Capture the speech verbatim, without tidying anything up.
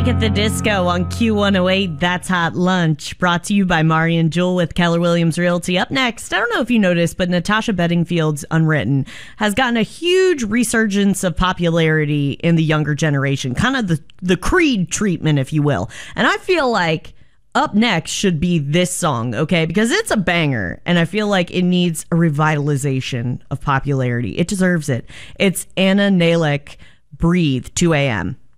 at the Disco on Q one oh eight. That's Hot Lunch, brought to you by Mari and Jewel with Keller Williams Realty. Up next, I don't know if you noticed, but Natasha Bedingfield's Unwritten has gotten a huge resurgence of popularity in the younger generation, kind of the, the Creed treatment, if you will. And I feel like up next should be this song, okay? Because it's a banger, and I feel like it needs a revitalization of popularity. It deserves it. It's Anna Nalick, Breathe, two a.m.